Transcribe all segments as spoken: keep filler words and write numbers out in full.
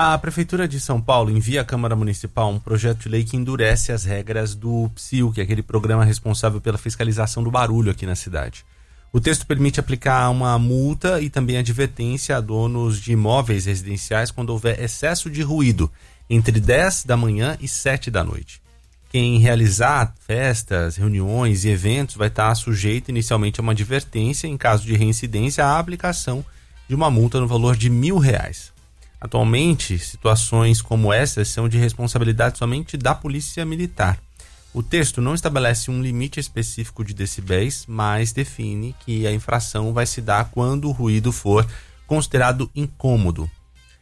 A Prefeitura de São Paulo envia à Câmara Municipal um projeto de lei que endurece as regras do P S I U, que é aquele programa responsável pela fiscalização do barulho aqui na cidade. O texto permite aplicar uma multa e também advertência a donos de imóveis residenciais quando houver excesso de ruído, entre dez da manhã e sete da noite. Quem realizar festas, reuniões e eventos vai estar sujeito inicialmente a uma advertência, em caso de reincidência, à aplicação de uma multa no valor de mil reais. Atualmente, situações como essas são de responsabilidade somente da Polícia Militar. O texto não estabelece um limite específico de decibéis, mas define que a infração vai se dar quando o ruído for considerado incômodo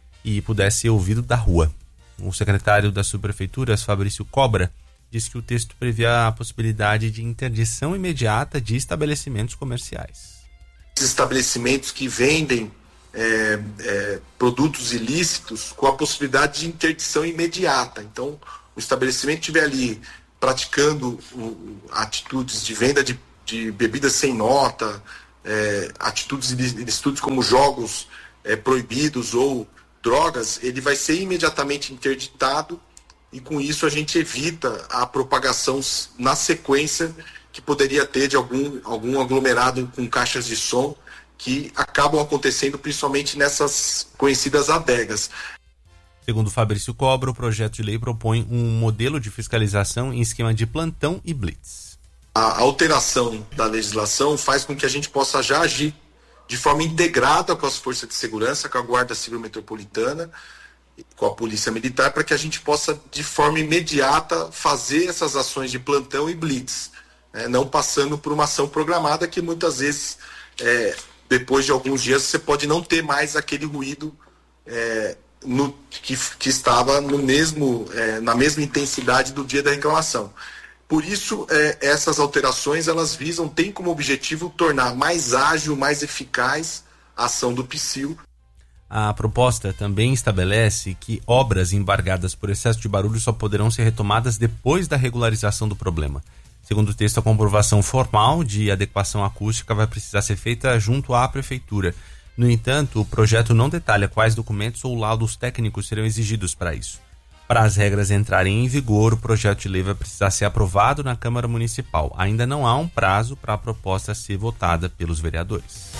e puder ser ouvido da rua. O secretário das subprefeituras, Fabrício Cobra, disse que o texto prevê a possibilidade de interdição imediata de estabelecimentos comerciais. Estabelecimentos que vendem é, é, produtos ilícitos com a possibilidade de interdição imediata. Então, o estabelecimento estiver ali praticando o, atitudes de venda de, de bebidas sem nota, é, atitudes ilícitas como jogos é, proibidos ou drogas, ele vai ser imediatamente interditado e com isso a gente evita a propagação na sequência que poderia ter de algum, algum aglomerado com caixas de som que acabam acontecendo principalmente nessas conhecidas adegas. Segundo Fabrício Cobra, o projeto de lei propõe um modelo de fiscalização em esquema de plantão e blitz. A alteração da legislação faz com que a gente possa já agir de forma integrada com as forças de segurança, com a Guarda Civil Metropolitana, com a Polícia Militar, para que a gente possa, de forma imediata, fazer essas ações de plantão e blitz, né? Não passando por uma ação programada que muitas vezes, é, depois de alguns dias, você pode não ter mais aquele ruído é, No, que, que estava no mesmo, é, na mesma intensidade do dia da reclamação. Por isso, é, essas alterações, elas visam, têm como objetivo tornar mais ágil, mais eficaz a ação do P S I U. A proposta também estabelece que obras embargadas por excesso de barulho só poderão ser retomadas depois da regularização do problema. Segundo o texto, a comprovação formal de adequação acústica vai precisar ser feita junto à Prefeitura. No entanto, o projeto não detalha quais documentos ou laudos técnicos serão exigidos para isso. Para as regras entrarem em vigor, o projeto de lei vai precisar ser aprovado na Câmara Municipal. Ainda não há um prazo para a proposta ser votada pelos vereadores.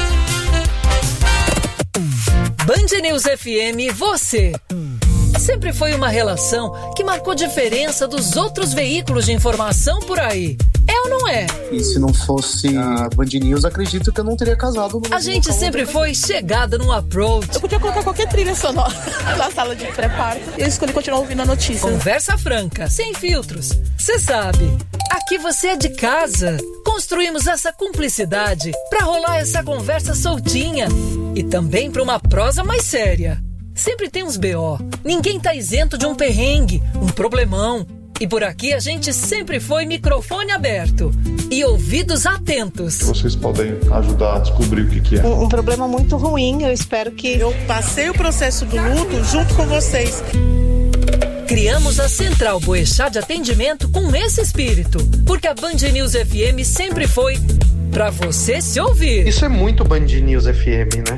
Band News F M, você! Sempre foi uma relação que marcou diferença dos outros veículos de informação por aí. É ou não é? E se não fosse a Band News, acredito que eu não teria casado. A gente sempre foi chegada no approach. Eu podia colocar qualquer trilha sonora na sala de preparo. E eu escolhi continuar ouvindo a notícia. Conversa franca, sem filtros. Você sabe, aqui você é de casa. Construímos essa cumplicidade pra rolar essa conversa soltinha. E também pra uma prosa mais séria. Sempre tem uns B O. Ninguém tá isento de um perrengue, um problemão. E por aqui a gente sempre foi microfone aberto e ouvidos atentos. Vocês podem ajudar a descobrir o que, que é. Um, um problema muito ruim, eu espero que... Eu passei o processo do luto junto com vocês. Criamos a Central Boechat de atendimento com esse espírito, porque a Band News F M sempre foi pra você se ouvir. Isso é muito Band News F M, né?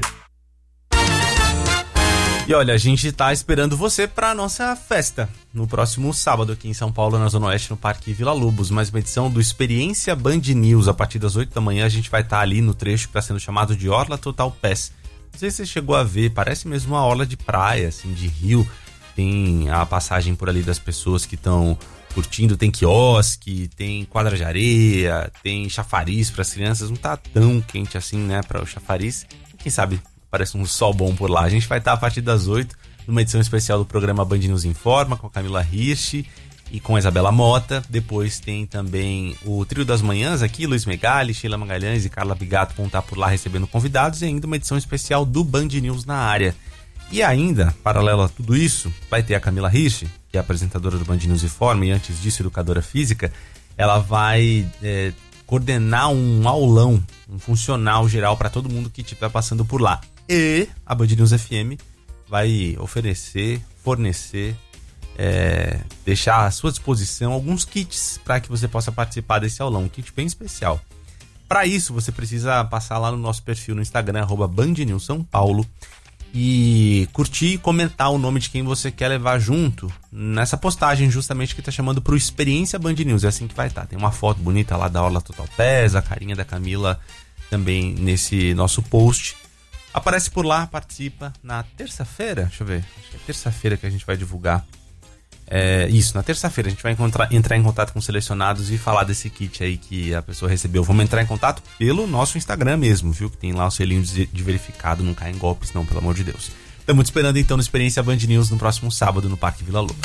E olha, a gente tá esperando você pra nossa festa no próximo sábado aqui em São Paulo, na Zona Oeste, no Parque Vila Lobos. Mais uma edição do Experiência Band News. A partir das oito da manhã a gente vai estar ali no trecho que está sendo chamado de Orla Total Pass. Não sei se você chegou a ver, parece mesmo uma orla de praia, assim, de rio. Tem a passagem por ali das pessoas que estão curtindo, tem quiosque, tem quadra de areia, tem chafariz para as crianças. Não tá tão quente assim, né, para o chafariz. Quem sabe parece um sol bom por lá. A gente vai estar a partir das oito numa edição especial do programa Band News Informa com a Camila Hirsch e com a Isabela Mota. Depois tem também o Trio das Manhãs aqui, Luiz Megali, Sheila Magalhães e Carla Bigato vão estar por lá recebendo convidados, e ainda uma edição especial do Band News na área. E ainda, paralelo a tudo isso, vai ter a Camila Hirsch, que é apresentadora do Band News Informa e antes disso educadora física. Ela vai é, coordenar um aulão, um funcional geral para todo mundo que estiver passando por lá. E a Band News F M vai oferecer, fornecer, é, deixar à sua disposição alguns kits para que você possa participar desse aulão, um kit bem especial. Para isso, você precisa passar lá no nosso perfil no Instagram, arroba Band News São Paulo, e curtir e comentar o nome de quem você quer levar junto nessa postagem justamente que tá chamando pro Experiência Band News. É assim que vai estar. Tem uma foto bonita lá da Orla Total Pés, a carinha da Camila também nesse nosso post. Aparece por lá, participa na terça-feira. Deixa eu ver. Acho que é terça-feira que a gente vai divulgar. É, isso, na terça-feira a gente vai encontrar, entrar em contato com os selecionados e falar desse kit aí que a pessoa recebeu. Vamos entrar em contato pelo nosso Instagram mesmo, viu? Que tem lá o selinho de, de verificado, não cai em golpes não, pelo amor de Deus. Estamos esperando então no Experiência Band News no próximo sábado no Parque Vila Lobos.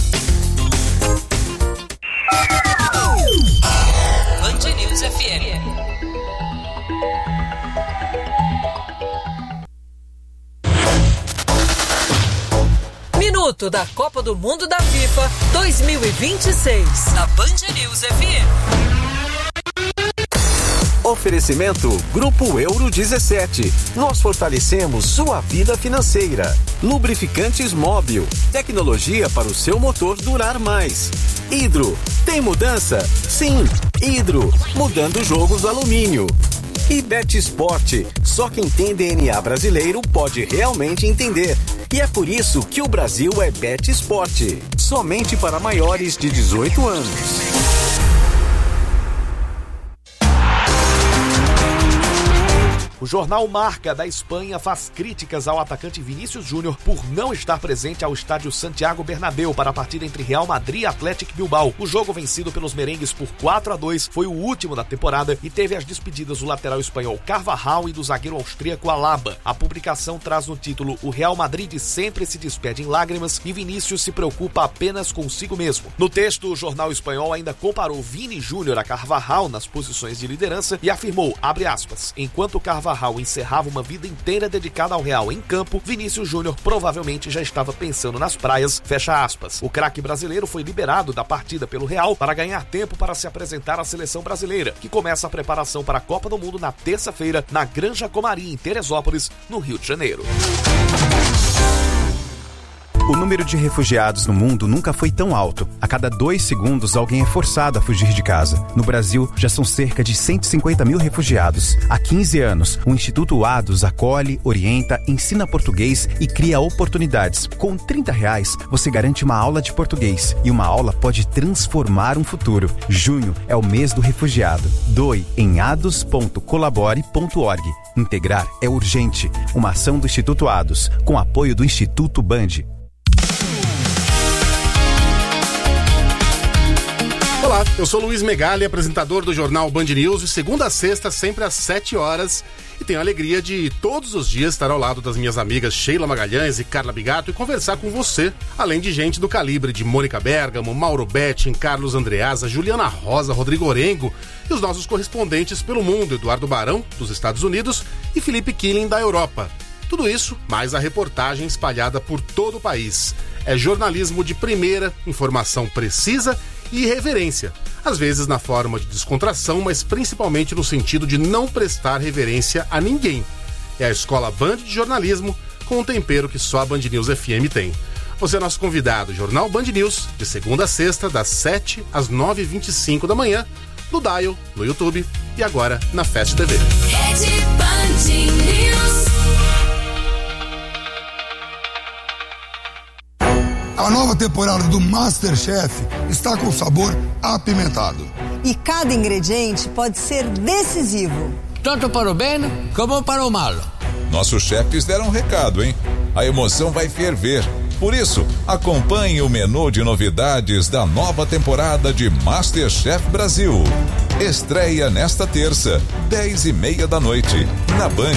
Band News F M. Minuto da Copa do Mundo da FIFA dois mil e vinte e seis, na Band News F M. Oferecimento Grupo Euro dezessete. Nós fortalecemos sua vida financeira. Lubrificantes Móbil. Tecnologia para o seu motor durar mais. Hidro. Tem mudança? Sim. Hidro. Mudando o jogo do alumínio. E Betsport. Só quem tem D N A brasileiro pode realmente entender. E é por isso que o Brasil é Betsport. Somente para maiores de dezoito anos. O jornal Marca da Espanha faz críticas ao atacante Vinícius Júnior por não estar presente ao estádio Santiago Bernabéu para a partida entre Real Madrid e Atlético Bilbao. O jogo vencido pelos merengues por quatro a dois foi o último da temporada e teve as despedidas do lateral espanhol Carvajal e do zagueiro austríaco Alaba. A publicação traz no título: o Real Madrid sempre se despede em lágrimas e Vinícius se preocupa apenas consigo mesmo. No texto, o jornal espanhol ainda comparou Vini Júnior a Carvajal nas posições de liderança e afirmou, abre aspas, enquanto Carvajal encerrava uma vida inteira dedicada ao Real em campo, Vinícius Júnior provavelmente já estava pensando nas praias, fecha aspas. O craque brasileiro foi liberado da partida pelo Real para ganhar tempo para se apresentar à seleção brasileira, que começa a preparação para a Copa do Mundo na terça-feira na Granja Comari, em Teresópolis, no Rio de Janeiro. O número de refugiados no mundo nunca foi tão alto. A cada dois segundos, alguém é forçado a fugir de casa. No Brasil, já são cerca de cento e cinquenta mil refugiados. Há quinze anos, o Instituto Ados acolhe, orienta, ensina português e cria oportunidades. Com trinta reais, você garante uma aula de português. E uma aula pode transformar um futuro. Junho é o mês do refugiado. Doe em ados ponto colabore ponto org. Integrar é urgente. Uma ação do Instituto Ados, com apoio do Instituto Band. Olá, eu sou Luiz Megali, apresentador do jornal Band News, de segunda a sexta, sempre às sete horas, e tenho a alegria de todos os dias estar ao lado das minhas amigas Sheila Magalhães e Carla Bigato e conversar com você, além de gente do calibre de Mônica Bergamo, Mauro Betting, Carlos Andreasa, Juliana Rosa, Rodrigo Orengo e os nossos correspondentes pelo mundo, Eduardo Barão, dos Estados Unidos, e Felipe Killing, da Europa. Tudo isso, mais a reportagem espalhada por todo o país. É jornalismo de primeira, informação precisa e reverência. Às vezes na forma de descontração, mas principalmente no sentido de não prestar reverência a ninguém. É a Escola Band de Jornalismo, com um tempero que só a Band News F M tem. Você é nosso convidado, Jornal Band News, de segunda a sexta, das sete às nove e vinte e cinco da manhã, no Dial, no YouTube e agora na Fast T V. Rede Band News. A nova temporada do MasterChef está com sabor apimentado. E cada ingrediente pode ser decisivo. Tanto para o bem como para o mal. Nossos chefes deram um recado, hein? A emoção vai ferver. Por isso, acompanhe o menu de novidades da nova temporada de MasterChef Brasil. Estreia nesta terça, dez e meia da noite, na Band.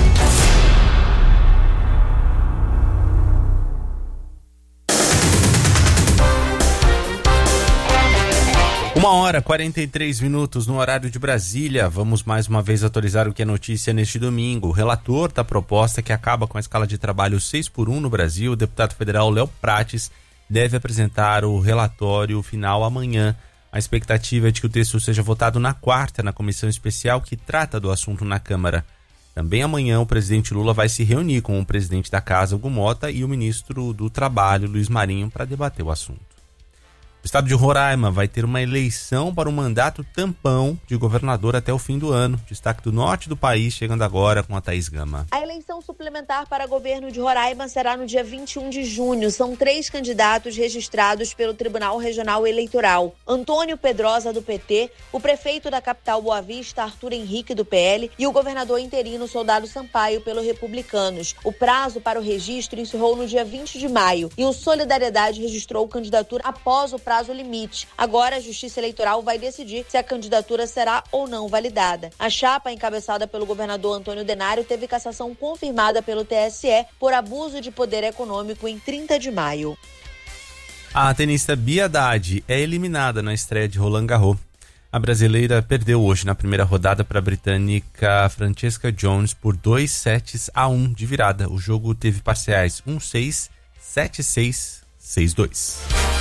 Uma hora, quarenta e três minutos no horário de Brasília. Vamos mais uma vez atualizar o que é notícia neste domingo. O relator da proposta que acaba com a escala de trabalho seis por um no Brasil, o deputado federal Léo Prates, deve apresentar o relatório final amanhã. A expectativa é de que o texto seja votado na quarta, na comissão especial que trata do assunto na Câmara. Também amanhã o presidente Lula vai se reunir com o presidente da Casa, Hugo Mota, e o ministro do Trabalho, Luiz Marinho, para debater o assunto. estado de Roraima vai ter uma eleição para um mandato tampão de governador até o fim do ano. Destaque do norte do país, chegando agora com a Thaís Gama. A eleição suplementar para governo de Roraima será no dia vinte e um de junho. São três candidatos registrados pelo Tribunal Regional Eleitoral. Antônio Pedrosa, do P T, o prefeito da capital Boa Vista, Arthur Henrique, do P L, e o governador interino Soldado Sampaio, pelo Republicanos. O prazo para o registro encerrou no dia vinte de maio e o Solidariedade registrou candidatura após o prazo limite. Agora a Justiça Eleitoral vai decidir se a candidatura será ou não validada. A chapa, encabeçada pelo governador Antônio Denário, teve cassação confirmada pelo T S E por abuso de poder econômico em trinta de maio. A tenista Bia Haddad é eliminada na estreia de Roland Garros. A brasileira perdeu hoje na primeira rodada para a britânica Francesca Jones por dois sets a um de virada. O jogo teve parciais um seis, sete seis, seis dois.